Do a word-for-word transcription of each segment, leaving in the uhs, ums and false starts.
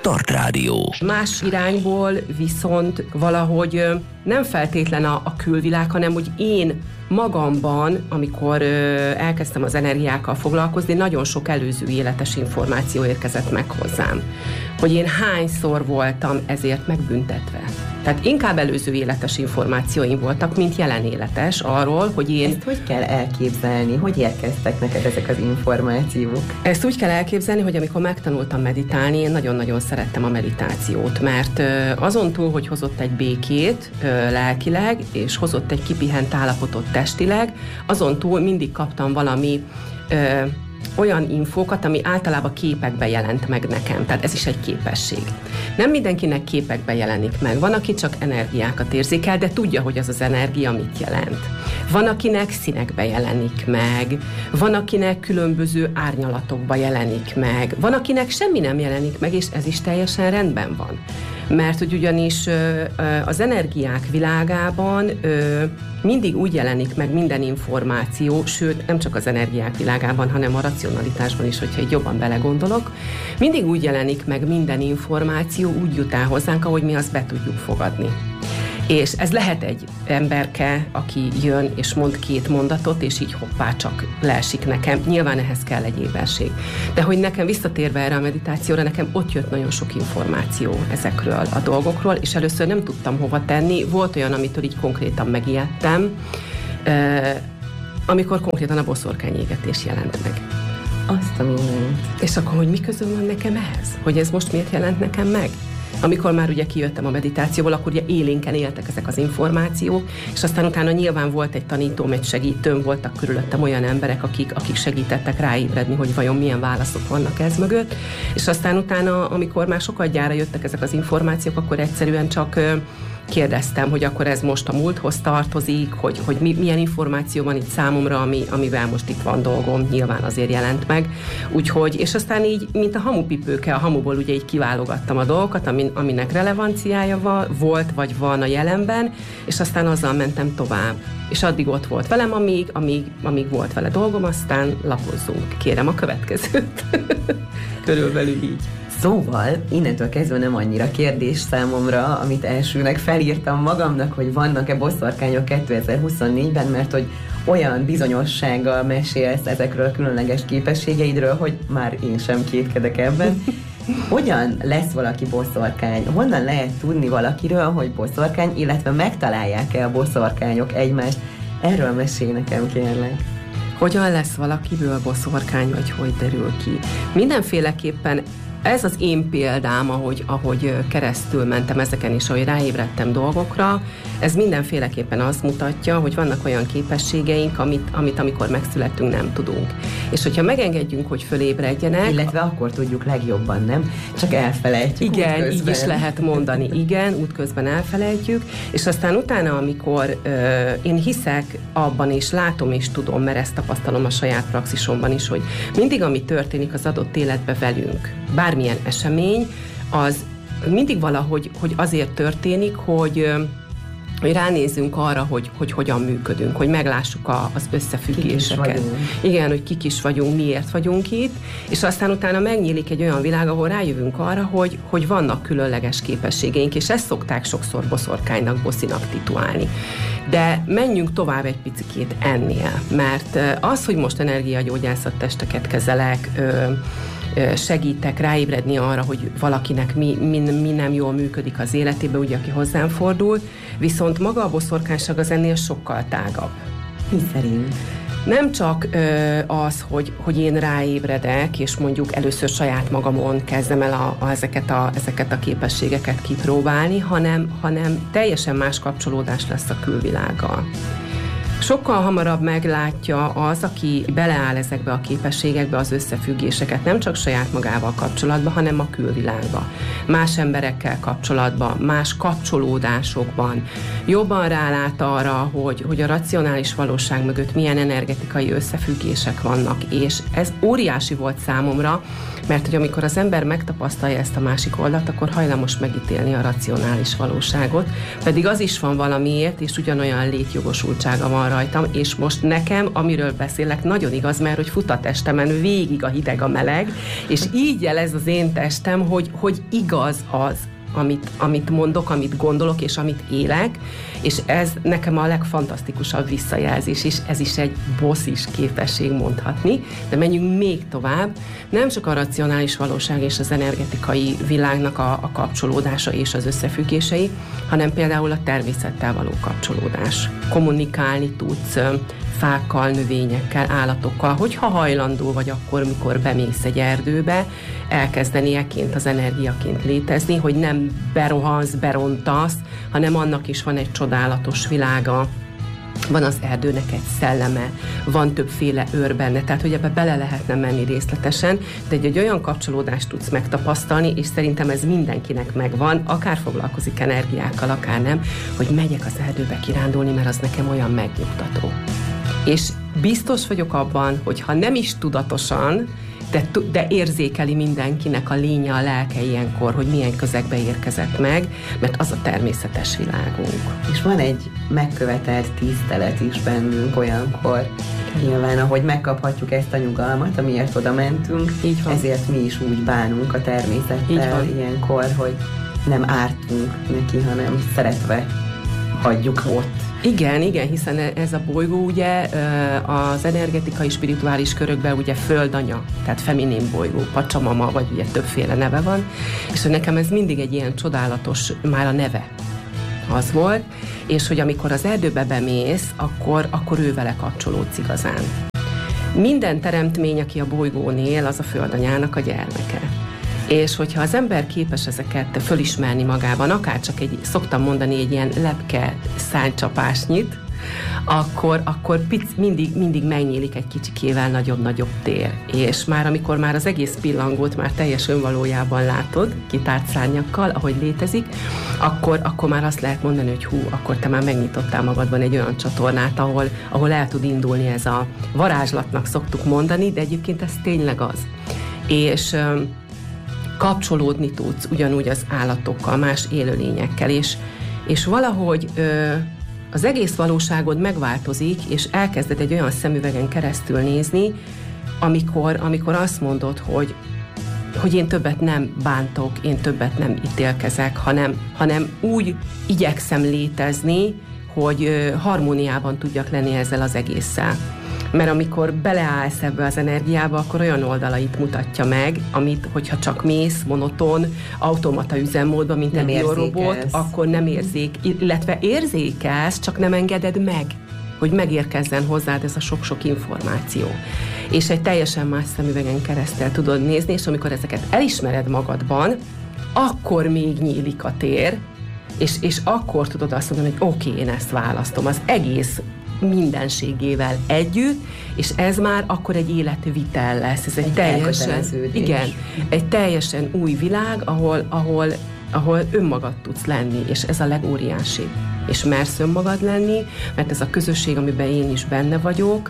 Start Rádió. Más irányból viszont valahogy nem feltétlen a, a külvilág, hanem hogy én magamban, amikor ö, elkezdtem az energiákkal foglalkozni, nagyon sok előző életes információ érkezett meg hozzám. Hogy én hányszor voltam ezért megbüntetve. Tehát inkább előző életes információim voltak, mint jelen életes arról, hogy én... Ezt hogy kell elképzelni? Hogy érkeztek neked ezek az információk? Ezt úgy kell elképzelni, hogy amikor megtanultam meditálni, én nagyon-nagyon szerettem a meditációt, mert azon túl, hogy hozott egy békét lelkileg, és hozott egy kipihent állapotot testileg, azon túl mindig kaptam valami... olyan infókat, ami általában képekbe jelent meg nekem. Tehát ez is egy képesség. Nem mindenkinek képekbe jelenik meg. Van, aki csak energiákat érzékel, de tudja, hogy az az energia mit jelent. Van, akinek színekbe jelenik meg. Van, akinek különböző árnyalatokba jelenik meg. Van, akinek semmi nem jelenik meg, és ez is teljesen rendben van. Mert hogy ugyanis az energiák világában mindig úgy jelenik meg minden információ, sőt, nem csak az energiák világában, hanem a racionalitásban is, hogyha így jobban belegondolok, mindig úgy jelenik meg minden információ, úgy jut el hozzánk, ahogy mi azt be tudjuk fogadni. És ez lehet egy emberke, aki jön és mond két mondatot, és így hoppá, csak leesik nekem. Nyilván ehhez kell egy éberség. De hogy nekem visszatérve erre a meditációra, nekem ott jött nagyon sok információ ezekről a dolgokról, és először nem tudtam hova tenni. Volt olyan, amitől így konkrétan megijedtem, amikor konkrétan a boszorkányégetés jelent meg. Azt a mindent. És akkor, hogy mi közöm van nekem ehhez? Hogy ez most miért jelent nekem meg? Amikor már ugye kijöttem a meditációból, akkor ugye élénken éltek ezek az információk, és aztán utána nyilván volt egy tanítóm, egy segítőm, voltak körülöttem olyan emberek, akik, akik segítettek ráébredni, hogy vajon milyen válaszok vannak ez mögött, és aztán utána, amikor már sokadjára jöttek ezek az információk, akkor egyszerűen csak kérdeztem, hogy akkor ez most a múlthoz tartozik, hogy, hogy mi, milyen információ van itt számomra, ami, amivel most itt van dolgom, nyilván azért jelent meg. Úgyhogy, és aztán így, mint a hamupipőke, a hamuból ugye így kiválogattam a dolgokat, amin, aminek relevanciája van, volt, vagy van a jelenben, és aztán azzal mentem tovább. És addig ott volt velem, amíg, amíg, amíg volt vele dolgom, aztán lapozzunk. Kérem a következőt. Körülbelül így. Szóval innentől kezdve nem annyira kérdés számomra, amit elsőnek felírtam magamnak, hogy vannak-e boszorkányok kétezer-huszonnégyben, mert hogy olyan bizonyossággal mesélsz ezekről a különleges képességeidről, hogy már én sem kétkedek ebben. Hogyan lesz valaki boszorkány? Honnan lehet tudni valakiről, hogy boszorkány, illetve megtalálják-e a boszorkányok egymást? Erről mesélj nekem, kérlek. Hogyan lesz valakiből boszorkány, vagy hogy derül ki? Mindenféleképpen ez az én példám, ahogy, ahogy keresztül mentem ezeken is, ahogy ráébredtem dolgokra, ez mindenféleképpen azt mutatja, hogy vannak olyan képességeink, amit, amit amikor megszületünk, nem tudunk. És hogyha megengedjünk, hogy fölébredjenek... Illetve akkor tudjuk legjobban, nem? Csak elfelejtjük. Igen, így is lehet mondani. Igen, útközben elfelejtjük, és aztán utána, amikor ö, én hiszek abban, és látom, és tudom, mert ezt tapasztalom a saját praxisomban is, hogy mindig, ami történik az adott életbe velünk, bármilyen esemény, az mindig valahogy hogy azért történik, hogy, hogy ránézzünk arra, hogy, hogy hogyan működünk, hogy meglássuk a, az összefüggéseket. Igen, hogy kik is vagyunk, miért vagyunk itt, és aztán utána megnyílik egy olyan világ, ahol rájövünk arra, hogy, hogy vannak különleges képességeink, és ezt szokták sokszor boszorkánynak, boszinak titulálni. De menjünk tovább egy picikét ennél, mert az, hogy most energiagyógyászat testeket kezelek, segítek ráébredni arra, hogy valakinek mi, mi, mi nem jól működik az életében, ugye, aki hozzám fordul, viszont maga a boszorkányság az ennél sokkal tágabb. Mi szerint? Nem csak ö, az, hogy, hogy én ráébredek, és mondjuk először saját magamon kezdem el a, a, ezeket, a, ezeket a képességeket kipróbálni, hanem, hanem teljesen más kapcsolódás lesz a külvilággal. Sokkal hamarabb meglátja az, aki beleáll ezekbe a képességekbe, az összefüggéseket, nem csak saját magával kapcsolatban, hanem a külvilágban. Más emberekkel kapcsolatban, más kapcsolódásokban. Jobban rálát arra, hogy, hogy a racionális valóság mögött milyen energetikai összefüggések vannak, és ez óriási volt számomra, mert hogy amikor az ember megtapasztalja ezt a másik oldalt, akkor hajlamos megítélni a racionális valóságot, pedig az is van valamiért, és ugyanolyan létjogosultsága van rajtam, és most nekem, amiről beszélek, nagyon igaz, mert hogy fut a testemen végig a hideg, a meleg, és így jelez az én testem, hogy, hogy igaz az, Amit, amit mondok, amit gondolok, és amit élek, és ez nekem a legfantasztikusabb visszajelzés, és ez is egy bosszis képesség mondhatni, de menjünk még tovább. Nem csak a racionális valóság és az energetikai világnak a, a kapcsolódása és az összefüggései, hanem például a természettel való kapcsolódás. Kommunikálni tudsz fákkal, növényekkel, állatokkal, hogyha hajlandó vagy akkor, mikor bemész egy erdőbe, elkezdeni ekként az energiaként létezni, hogy nem berohansz, berontasz, hanem annak is van egy csodálatos világa, van az erdőnek egy szelleme, van többféle őr benne, tehát hogy ebbe bele lehetne menni részletesen, de egy, egy olyan kapcsolódást tudsz megtapasztalni, és szerintem ez mindenkinek megvan, akár foglalkozik energiákkal, akár nem, hogy megyek az erdőbe kirándulni, mert az nekem olyan megnyugtató. És biztos vagyok abban, hogy ha nem is tudatosan, de, de érzékeli mindenkinek a lénye, a lelke ilyenkor, hogy milyen közegbe érkezett meg, mert az a természetes világunk. És van egy megkövetelt tisztelet is bennünk olyankor, nyilván, ahogy megkaphatjuk ezt a nyugalmat, amiért oda mentünk, ezért mi is úgy bánunk a természettel ilyenkor, hogy nem ártunk neki, hanem szeretve hagyjuk ott. Igen, igen, hiszen ez a bolygó ugye az energetikai, spirituális körökben ugye földanya, tehát feminin bolygó, pacsamama, vagy ugye többféle neve van, és hogy nekem ez mindig egy ilyen csodálatos, már a neve az volt, és hogy amikor az erdőbe bemész, akkor, akkor ő vele kapcsolódsz igazán. Minden teremtmény, aki a bolygón él, az a földanyának a gyermeke. És hogyha az ember képes ezeket fölismerni magában, akár csak egy, szoktam mondani, egy ilyen lepke szánycsapásnyit, akkor, akkor pic, mindig, mindig megnyílik egy kicsikével nagyobb-nagyobb tér. És már amikor már az egész pillangót már teljes önvalójában látod, kitárt szárnyakkal, ahogy létezik, akkor, akkor már azt lehet mondani, hogy hú, akkor te már megnyitottál magadban egy olyan csatornát, ahol, ahol el tud indulni ez a varázslatnak szoktuk mondani, de egyébként ez tényleg az. És kapcsolódni tudsz ugyanúgy az állatokkal, más élőlényekkel, és, és valahogy ö, az egész valóságod megváltozik, és elkezded egy olyan szemüvegen keresztül nézni, amikor, amikor azt mondod, hogy, hogy én többet nem bántok, én többet nem ítélkezek, hanem, hanem úgy igyekszem létezni, hogy ö, harmóniában tudjak lenni ezzel az egésszel. Mert amikor beleállsz ebbe az energiába, akkor olyan oldalait mutatja meg, amit, hogyha csak mész monoton, automata üzemmódba, mint egy biorobot, akkor nem érzék, illetve érzékelsz, csak nem engeded meg, hogy megérkezzen hozzád ez a sok-sok információ. És egy teljesen más szemüvegen keresztül tudod nézni, és amikor ezeket elismered magadban, akkor még nyílik a tér, és, és akkor tudod azt mondani, hogy oké, okay, én ezt választom. Az egész mindenségével együtt, és ez már akkor egy életvitel lesz. Ez egy, egy teljesen, igen, egy teljesen új világ, ahol, ahol, ahol önmagad tudsz lenni, és ez a legóriásibb. És mersz önmagad lenni, mert ez a közösség, amiben én is benne vagyok,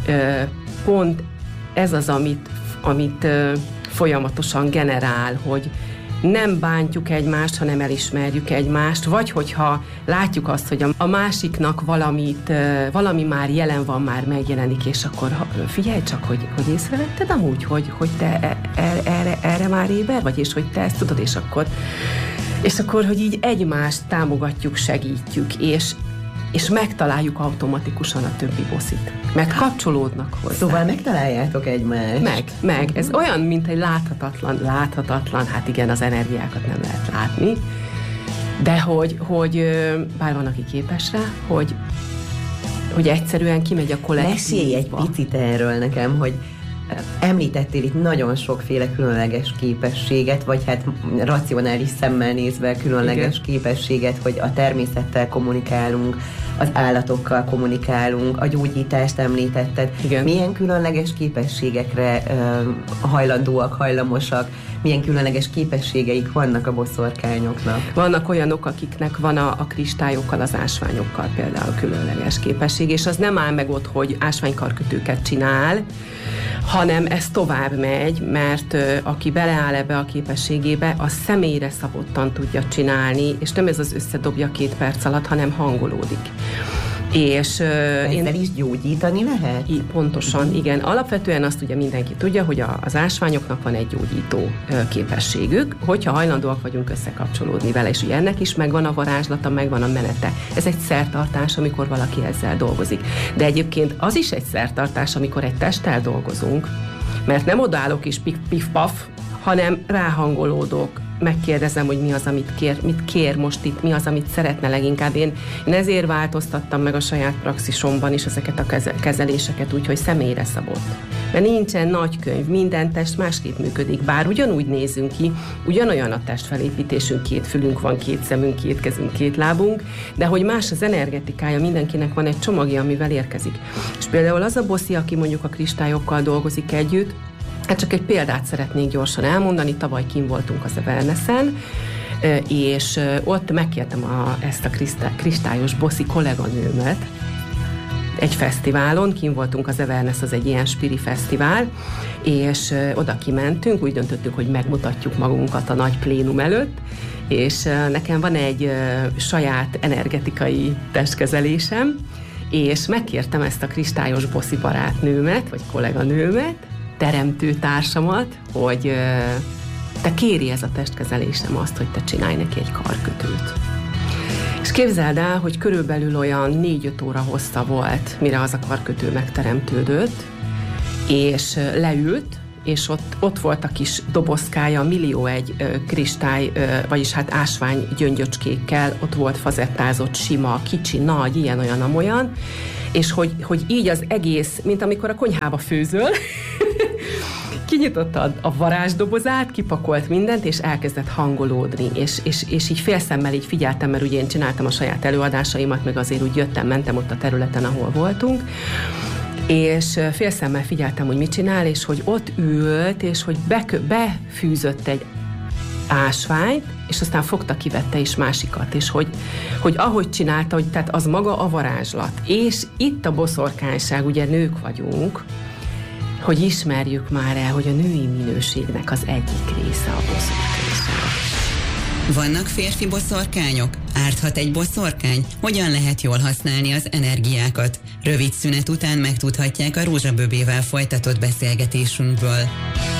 pont ez az, amit, amit folyamatosan generál, hogy nem bántjuk egymást, hanem elismerjük egymást, vagy hogyha látjuk azt, hogy a másiknak valamit, valami már jelen van, már megjelenik, és akkor figyelj csak, hogy, hogy észrevetted amúgy, hogy, hogy te erre, erre, erre már éber vagy, és hogy te ezt tudod, és akkor, és akkor, hogy így egymást támogatjuk, segítjük, és és megtaláljuk automatikusan a többi bosszit. Mert kapcsolódnak hozzá. Szóval megtaláljátok egymást. Meg, meg. Ez olyan, mint egy láthatatlan, láthatatlan, hát igen, az energiákat nem lehet látni, de hogy, hogy bár van, aki képes rá, hogy, hogy egyszerűen kimegy a kollektívba. Mesélj egy picit erről nekem, hogy említettél itt nagyon sokféle különleges képességet, vagy hát racionális szemmel nézve különleges igen. képességet, hogy a természettel kommunikálunk, az állatokkal kommunikálunk, a gyógyítást említetted. Igen. Milyen különleges képességekre uh, hajlandóak, hajlamosak, milyen különleges képességeik vannak a boszorkányoknak? Vannak olyanok, akiknek van a, a kristályokkal, az ásványokkal például különleges képesség, és az nem áll meg ott, hogy ásványkarkötőket csinál, hanem ez tovább megy, mert ö, aki beleáll ebbe a képességébe, az személyre szabottan tudja csinálni, és nem ez az összedobja két perc alatt, hanem hangolódik. És ezzel én, is gyógyítani lehet? Í, pontosan, uh-huh. igen. Alapvetően azt ugye mindenki tudja, hogy a, az ásványoknak van egy gyógyító képességük, hogyha hajlandóak vagyunk összekapcsolódni vele, és ugye ennek is megvan a varázslata, megvan a menete. Ez egy szertartás, amikor valaki ezzel dolgozik. De egyébként az is egy szertartás, amikor egy testtel dolgozunk, mert nem odaállok és pif-paf, hanem ráhangolódok, megkérdezem, hogy mi az, amit kér, mit kér most itt, mi az, amit szeretne leginkább. Én, én ezért változtattam meg a saját praxisomban is ezeket a kezeléseket úgy, hogy személyre szabott. Mert nincsen nagy könyv, minden test másképp működik, bár ugyanúgy nézünk ki, ugyanolyan a testfelépítésünk, két fülünk van, két szemünk, két kezünk, két lábunk, de hogy más az energetikája, mindenkinek van egy csomagja, amivel érkezik. És például az a boszi, aki mondjuk a kristályokkal dolgozik együtt, hát csak egy példát szeretnék gyorsan elmondani, tavaly kint voltunk az Awareness-en, és ott megkértem a, ezt a kristályos boszi kolléganőmet egy fesztiválon, kint voltunk az Awareness, az egy ilyen spiri fesztivál, és oda kimentünk, úgy döntöttük, hogy megmutatjuk magunkat a nagy plénum előtt, és nekem van egy saját energetikai testkezelésem, és megkértem ezt a kristályos boszi barátnőmet, vagy kolléganőmet, teremtő társamat, hogy te kéri ez a testkezelésem azt, hogy te csinálj neki egy karkötőt. És képzeld el, hogy körülbelül olyan négy-öt óra hossza volt, mire az a karkötő megteremtődött, és leült, és ott, ott volt a kis dobozkája, millió egy ö, kristály, ö, vagyis hát ásvány gyöngyöcskékkel, ott volt fazettázott, sima, kicsi, nagy, ilyen-olyan, amolyan, és hogy, hogy így az egész, mint amikor a konyhába főzöl, kinyitotta a, a varázsdobozát, kipakolt mindent, és elkezdett hangolódni, és, és, és így félszemmel így figyeltem, mert ugye én csináltam a saját előadásaimat, meg azért úgy jöttem, mentem ott a területen, ahol voltunk, és félszemmel figyeltem, hogy mit csinál, és hogy ott ült, és hogy bekö- befűzött egy ásványt, és aztán fogta, kivette is másikat, és hogy, hogy ahogy csinálta, hogy tehát az maga a varázslat. És itt a boszorkányság, ugye nők vagyunk, hogy ismerjük már el, hogy a női minőségnek az egyik része a boszorkányság. Vannak férfi boszorkányok? Árthat egy boszorkány? Hogyan lehet jól használni az energiákat? Rövid szünet után megtudhatják a Rózsa Böbével folytatott beszélgetésünkből.